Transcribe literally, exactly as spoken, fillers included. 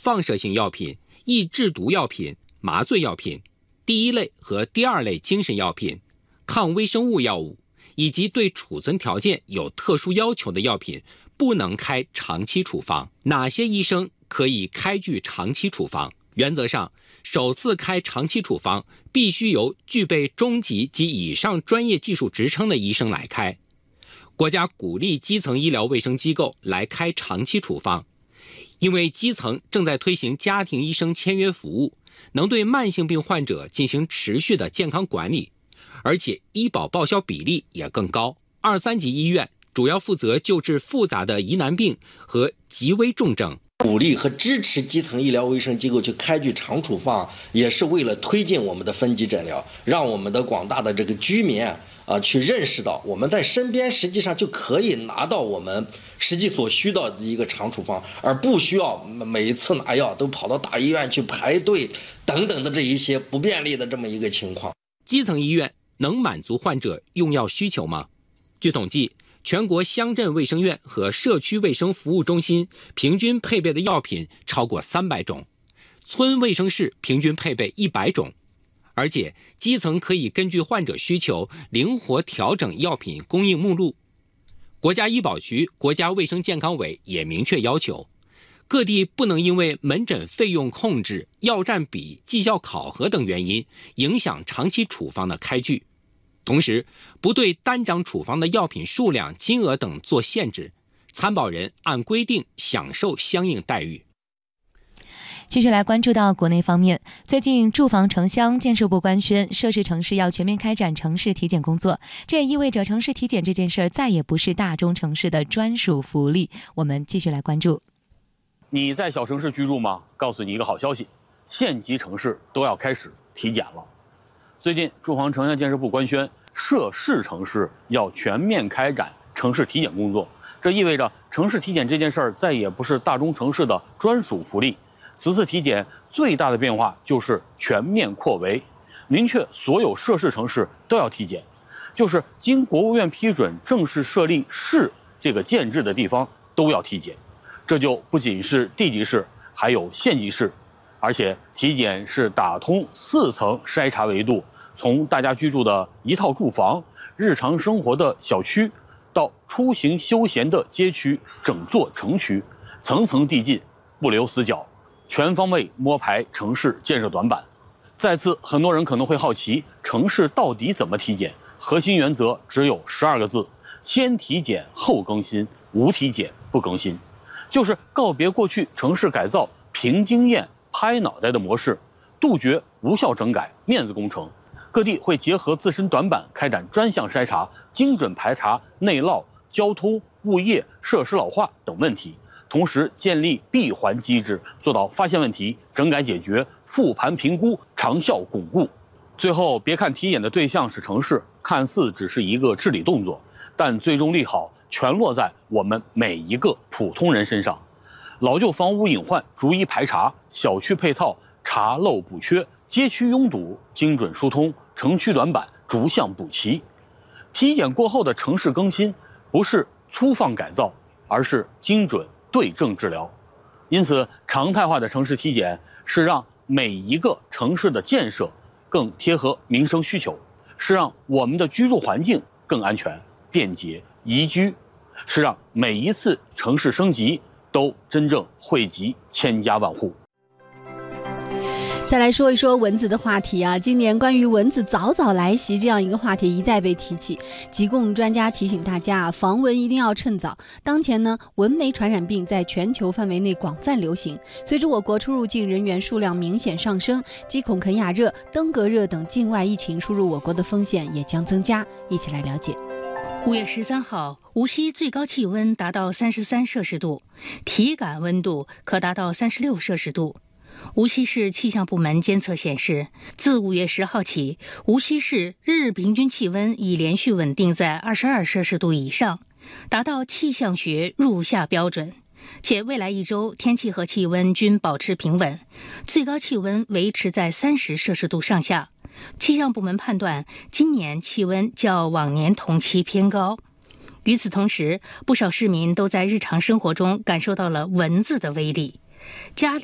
放射性药品、易制毒药品、麻醉药品、第一类和第二类精神药品、抗微生物药物，以及对储存条件有特殊要求的药品不能开长期处方。哪些医生可以开具长期处方？原则上，首次开长期处方必须由具备中级及以上专业技术职称的医生来开。国家鼓励基层医疗卫生机构来开长期处方，因为基层正在推行家庭医生签约服务，能对慢性病患者进行持续的健康管理，而且医保报销比例也更高。二三级医院主要负责救治复杂的疑难病和极危重症。 鼓励和支持基层医疗卫生机构去开具长处方，也是为了推进我们的分级诊疗，让我们的广大的这个居民啊。啊，去认识到我们在身边实际上就可以拿到我们实际所需的一个长处方，而不需要每一次拿药都跑到大医院去排队等等的这一些不便利的这么一个情况。 基层医院能满足患者用药需求吗？据统计，全国乡镇卫生院和社区卫生服务中心平均配备的药品超过三百种，村卫生室平均配备一百种。而且基层可以根据患者需求灵活调整药品供应目录。国家医保局、国家卫生健康委也明确要求，各地不能因为门诊费用控制、药占比、绩效考核等原因影响长期处方的开具，同时不对单张处方的药品数量、金额等做限制，参保人按规定享受相应待遇。 继续来关注到国内方面，最近住房城乡建设部官宣，涉事城市要全面开展城市体检工作，这也意味着城市体检这件事儿再也不是大中城市的专属福利。我们继续来关注。 你在小城市居住吗？告诉你一个好消息，县级城市都要开始体检了。最近住房城乡建设部官宣，涉事城市要全面开展城市体检工作，这意味着城市体检这件事儿再也不是大中城市的专属福利。此次体检最大的变化就是全面扩围，明确所有涉事城市都要体检，就是经国务院批准正式设立市这个建制的地方都要体检。这就不仅是地级市，还有县级市，而且体检是打通四层筛查维度，从大家居住的一套住房、日常生活的小区，到出行休闲的街区、整座城区，层层递进，不留死角。全方位摸排城市建设短板。再次，很多人可能会好奇，城市到底怎么体检？核心原则只有十二个字：先体检后更新，无体检不更新。就是告别过去城市改造凭经验拍脑袋的模式，杜绝无效整改、面子工程。各地会结合自身短板，开展专项筛查，精准排查内涝、交通、物业、设施老化等问题。同时建立闭环机制，做到发现问题、整改解决、复盘评估、长效巩固。最后，别看体检的对象是城市，看似只是一个治理动作，但最终利好全落在我们每一个普通人身上。老旧房屋隐患逐一排查，小区配套查漏补缺，街区拥堵精准疏通，城区短板逐项补齐。体检过后的城市更新，不是粗放改造，而是精准对症治疗。因此，常态化的城市体检是让每一个城市的建设更贴合民生需求，是让我们的居住环境更安全、便捷、宜居，是让每一次城市升级都真正惠及千家万户。 再来说一说蚊子的话题啊，今年关于蚊子早早来袭这样一个话题一再被提起。疾控专家提醒大家，防蚊一定要趁早。当前呢，蚊媒传染病在全球范围内广泛流行，随着我国出入境人员数量明显上升，继孔肯亚热、登革热等境外疫情输入我国的风险也将增加。一起来了解。 五月十三号，无锡最高气温达到三十三摄氏度，体感温度可达到三十六摄氏度。无锡市气象部门监测显示，自五月十号起，无锡市日平均气温已连续稳定在二十二摄氏度以上，达到气象学入夏标准。且未来一周天气和气温均保持平稳，最高气温维持在三十摄氏度上下。气象部门判断，今年气温较往年同期偏高。与此同时，不少市民都在日常生活中感受到了蚊子的威力。家里